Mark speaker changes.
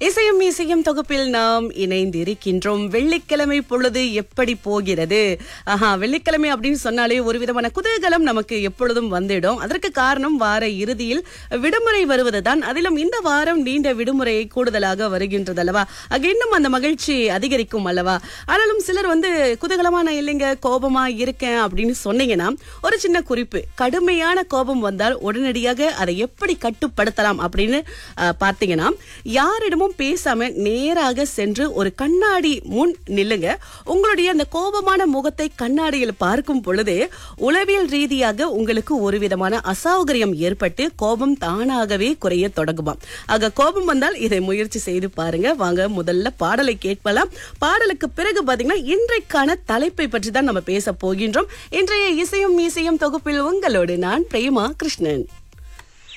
Speaker 1: இசையும் இசையும் தொகுப்பில் நாம் இணைந்திருக்கின்றோம். வெள்ளிக்கிழமை பொழுது எப்படி போகிறது? வெள்ளிக்கிழமை அப்படின்னு சொன்னாலே ஒரு விதமான குதூகலம் நமக்கு எப்பொழுதும் வந்துடும். அதற்கு காரணம் வார இறுதியில் விடுமுறை வருவதுதான். அதிலும் இந்த வாரம் நீண்ட விடுமுறை கூடுதலாக வருகின்றது அல்லவா? இன்னும் அந்த மகிழ்ச்சி அதிகரிக்கும் அல்லவா? ஆனாலும் சிலர் குதூகலமான இல்லைங்க, கோபமா இருக்கேன் அப்படின்னு சொன்னீங்கன்னா ஒரு சின்ன குறிப்பு, கடுமையான கோபம் வந்தால் உடனடியாக அதை எப்படி கட்டுப்படுத்தலாம் அப்படின்னு பார்த்தீங்கன்னா, யாரிடமும் பேசாம நேராக சென்று ஒரு கண்ணாடி முன் நில்லுங்க. உங்களுடைய அந்த கோபமான முகத்தை கண்ணாடியில் பார்க்கும் பொழுது உளவியல் ரீதியாக உங்களுக்கு ஒரு விதமான அசௌகரியம் ஏற்பட்டு கோபம் தானாகவே குறைய தொடங்குமா. ஆக கோபம் வந்தால் இதை முயற்சி செய்து பாருங்க. வாங்க முதல்ல பாடலை கேட்கலாம். பாடலுக்கு பிறகு பாத்தீங்கன்னா இன்றைக்கான தலைப்பை பற்றி தான் நம்ம பேச போகின்றோம். இன்றைய இசையும் இசையும் தொகுப்பில் உங்களோடு நான் பிரேமா கிருஷ்ணன்.